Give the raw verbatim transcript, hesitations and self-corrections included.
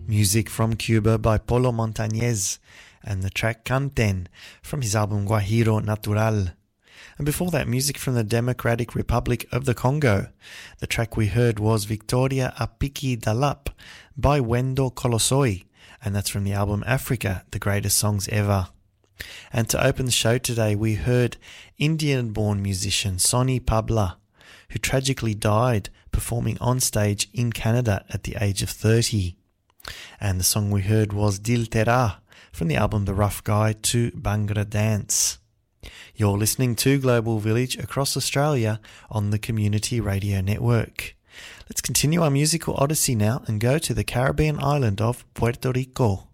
Music from Cuba by Polo Montañez, and the track Canten from his album Guajiro Natural. And before that, music from the Democratic Republic of the Congo. The track we heard was Victoria Apiki Dalap by Wendo Kolosoi, and that's from the album Africa, the Greatest Songs Ever. And to open the show today, we heard Indian-born musician Sonny Pabla, who tragically died performing on stage in Canada at the age of thirty. And the song we heard was Dil Tera from the album The Rough Guide to Bhangra Dance. You're listening to Global Village across Australia on the Community Radio Network. Let's continue our musical odyssey now and go to the Caribbean island of Puerto Rico.